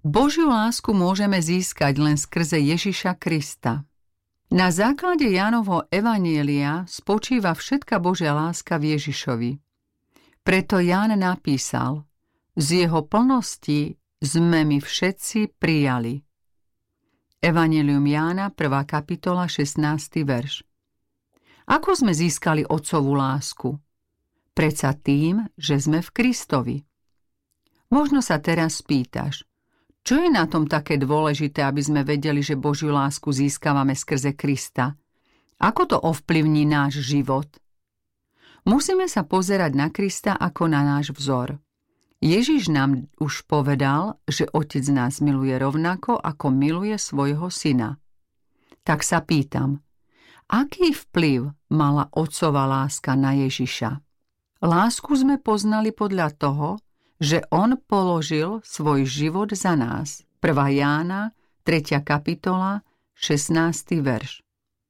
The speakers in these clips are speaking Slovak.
Božiu lásku môžeme získať len skrze Ježiša Krista. Na základe Jánovho evanjelia spočíva všetka Božia láska v Ježišovi. Preto Ján napísal: z jeho plnosti sme my všetci prijali. Evanjelium Jána, 1. kapitola, 16. verš. Ako sme získali Otcovú lásku? Predsa tým, že sme v Kristovi. Možno sa teraz spýtaš, čo je na tom také dôležité, aby sme vedeli, že Božiu lásku získavame skrze Krista? Ako to ovplyvní náš život? Musíme sa pozerať na Krista ako na náš vzor. Ježiš nám už povedal, že Otec nás miluje rovnako, ako miluje svojho syna. Tak sa pýtam, aký vplyv mala Otcova láska na Ježiša? Lásku sme poznali podľa toho, že on položil svoj život za nás. 1. Jána, 3. kapitola, 16. verš.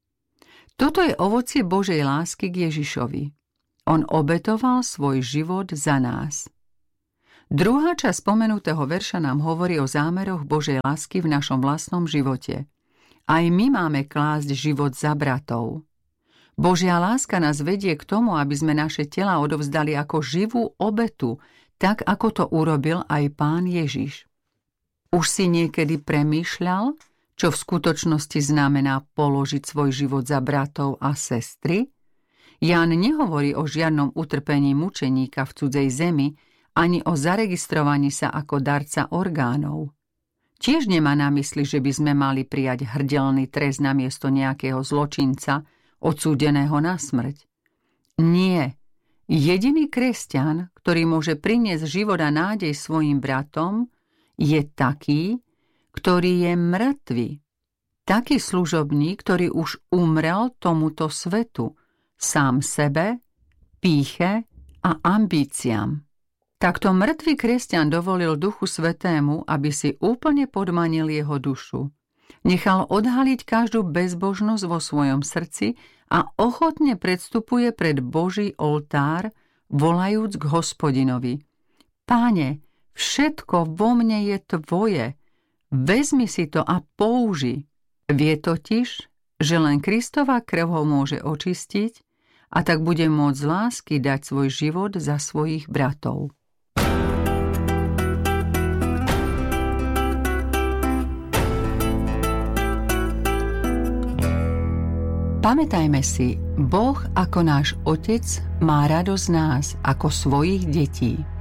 Toto je ovocie Božej lásky k Ježišovi. On obetoval svoj život za nás. Druhá časť spomenutého verša nám hovorí o zámeroch Božej lásky v našom vlastnom živote. Aj my máme klásť život za bratov. Božia láska nás vedie k tomu, aby sme naše tela odovzdali ako živú obetu, tak ako to urobil aj Pán Ježiš. Už si niekedy premýšľal, čo v skutočnosti znamená položiť svoj život za bratov a sestry? Ján nehovorí o žiadnom utrpení mučeníka v cudzej zemi, ani o zaregistrovaní sa ako darca orgánov. Tiež nemá na mysli, že by sme mali prijať hrdelný trest namiesto nejakého zločinca, odsúdeného na smrť. Nie. Jediný kresťan, ktorý môže priniesť život a nádej svojim bratom, je taký, ktorý je mŕtvy. Taký služobník, ktorý už umrel tomuto svetu, sám sebe, pýche a ambíciám. Takto mŕtvy kresťan dovolil Duchu Svätému, aby si úplne podmanil jeho dušu. Nechal odhaliť každú bezbožnosť vo svojom srdci a ochotne predstupuje pred Boží oltár, volajúc k Hospodinovi: Páne, všetko vo mne je tvoje, vezmi si to a použi. Vie totiž, že len Kristova krv ho môže očistiť a tak bude môcť z lásky dať svoj život za svojich bratov. Pamätajme si, Boh ako náš Otec má radosť z nás ako svojich detí.